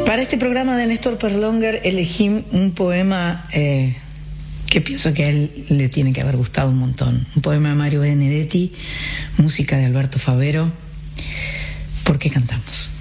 Para este programa de Néstor Perlonger elegí un poema que pienso que a él le tiene que haber gustado un montón. Un poema de Mario Benedetti, música de Alberto Favero. ¿Por qué cantamos?